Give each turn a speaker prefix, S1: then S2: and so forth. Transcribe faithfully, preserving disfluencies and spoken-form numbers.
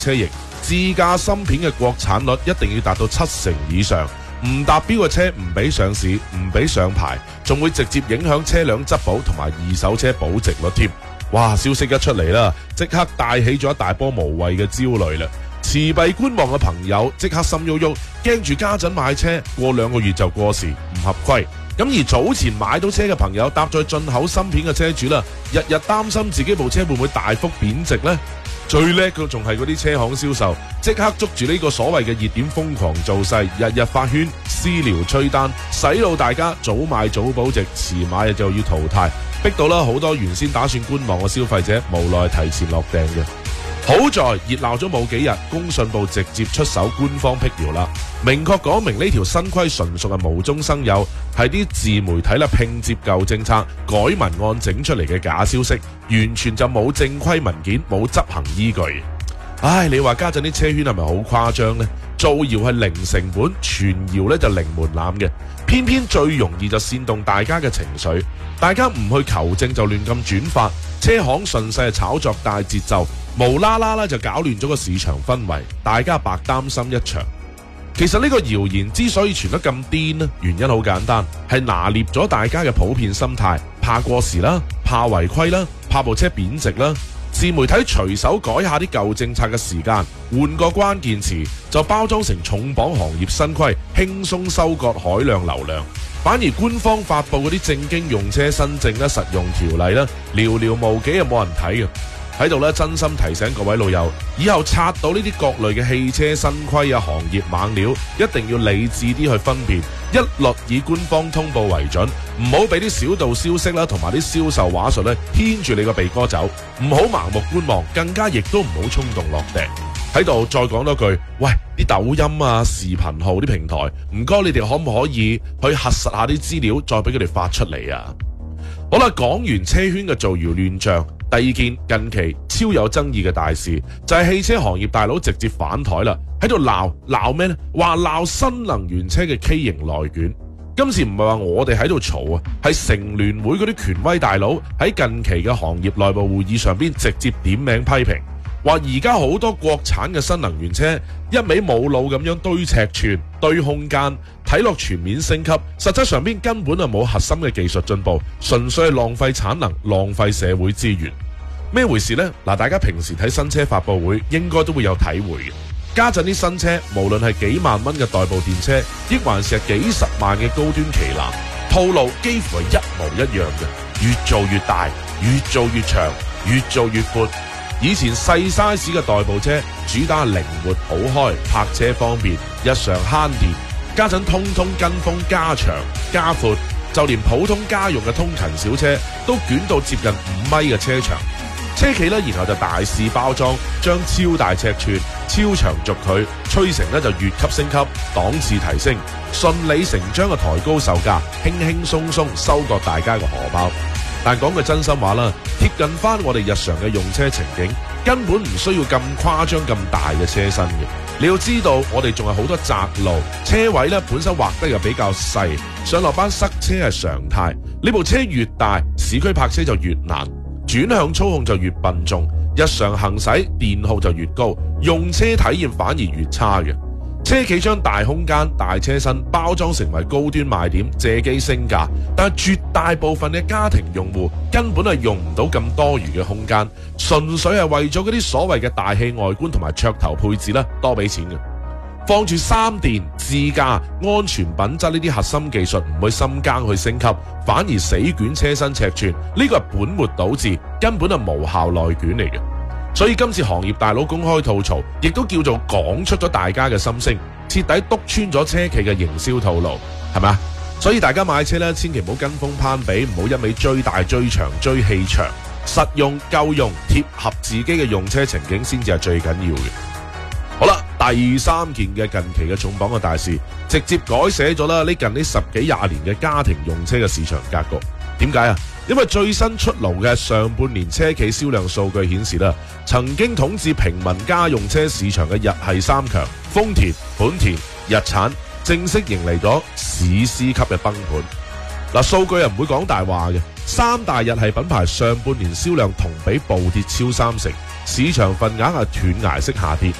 S1: 車型，自駕芯片嘅國產率一定要達到七成以上，唔達標嘅車唔俾上市，唔俾上牌，仲會直接影響車輛質保同埋二手車保值率添。哇！消息一出嚟啦，即刻帶起咗一大波無謂嘅焦慮啦。持幣觀望嘅朋友即刻心喐喐，驚住家陣買車過兩個月就過時，唔合規。咁而早前買到車嘅朋友，搭載進口芯片嘅車主啦，日日擔心自己部車會唔會大幅貶值呢？最叻嘅仲係嗰啲車行銷售，即刻捉住呢個所謂嘅熱點瘋狂造勢，日日發圈私聊催單，洗腦大家早買早保值，遲買就要淘汰，逼到啦好多原先打算觀望嘅消費者無奈提前落訂嘅。好在熱鬧咗冇幾日，工信部直接出手官方辟謠啦，明確講明呢條新規純屬係無中生有，係啲自媒體啦拼接舊政策改文案整出嚟嘅假消息，完全就冇正規文件，冇執行依據。唉，你話家陣啲車圈係咪好誇張呢？造謠係零成本，傳謠咧就零門檻嘅，偏偏最容易就煽動大家嘅情緒，大家唔去求證就亂咁轉發，車行順勢係炒作大節奏，無啦啦啦就搞亂咗個市場氛圍，大家白擔心一場。其實呢個謠言之所以傳得咁癲呢，原因好簡單，係拿捏咗大家嘅普遍心態，怕過時啦，怕違規啦，怕部車貶值啦。自媒體隨手改下啲舊政策嘅時間，換個關鍵詞就包裝成重磅行業新規，輕鬆收割海量流量。反而官方發佈嗰啲正經用車新政啦、實用條例啦，寥寥無幾，又冇人睇嘅。喺度咧，真心提醒各位老友，以後刷到呢啲各類嘅汽車新規啊、行業猛料，一定要理智啲去分辨，一律以官方通報為準，唔好俾啲小道消息啦，同埋啲銷售話術咧牽住你個鼻哥走，唔好盲目觀望，更加亦都唔好衝動落訂。喺度再講多句，喂，啲抖音啊、視頻號啲平台，唔該你哋可唔可以去核實下啲資料，再俾佢哋發出嚟啊？好啦，講完車圈嘅造謠亂象。第二件近期超有爭議嘅大事，就係汽車行業大佬直接反台啦，喺度鬧鬧咩呢？話鬧新能源車嘅 K 型內卷。今次唔係話我哋喺度嘈啊，係乘聯會嗰啲權威大佬喺近期嘅行業內部會議上邊直接點名批評，話而家好多國產嘅新能源車一味冇腦咁樣堆尺寸、堆空間，睇落全面升級，實質上邊根本就冇核心嘅技術進步，純粹係浪費產能、浪費社會資源。咩回事呢？嗱，大家平時睇新車發佈會應該都會有體會嘅。家陣啲新車，無論係幾萬蚊嘅代步電車，亦還是係幾十萬嘅高端旗艦，套路幾乎係一模一樣嘅，越做越大，越做越長，越做越闊。以前細 size 嘅代步車主打靈活好開，泊車方便，日常慳電。家陣通通跟風加長加闊，就連普通家用嘅通勤小車都捲到接近五米嘅車長。車企咧，然後就大肆包裝，將超大尺寸、超長軸距吹成咧就越級升級，檔次提升，順理成章嘅抬高售價，輕輕鬆鬆收割大家嘅荷包。但講句真心話啦，貼近翻我哋日常嘅用車情景，根本唔需要咁誇張咁大嘅車身嘅。你要知道，我哋仲係好多窄路，車位咧本身劃得又比較細，上落班塞車係常態。呢部車越大，市區泊車就越難。轉向操控就越笨重，日常行駛電耗就越高，用車體驗反而越差嘅。車企將大空間、大車身包裝成為高端賣點，借機升價，但係絕大部分嘅家庭用戶根本係用唔到咁多餘嘅空間，純粹係為咗嗰啲所謂嘅大氣外觀同埋噱頭配置啦，多俾錢嘅。放住三電、自駕、安全品質呢啲核心技術唔會深耕去升級，反而死捲車身尺寸，呢個係本末倒置，根本係無效內卷嚟嘅。所以今次行業大佬公開吐槽，亦都叫做講出咗大家嘅心聲，徹底督穿咗車企嘅營銷套路，係咪啊？所以大家買車咧，千祈唔好跟風攀比，唔好一味追大追長追氣長，實用夠用，貼合自己嘅用車情景先至係最緊要嘅。好啦，第三件嘅近期嘅重磅嘅大事，直接改寫咗啦呢近呢十幾廿年嘅家庭用車嘅市場格局。點解啊？因為最新出爐嘅上半年車企銷量數據顯示啦，曾經統治平民家用車市場嘅日系三強豐田、本田、日產正式迎嚟咗史詩級嘅崩盤。嗱，數據又唔會講大話嘅， 三大日系品牌上半年銷量同比暴跌超三成，市場份額係斷崖式下跌。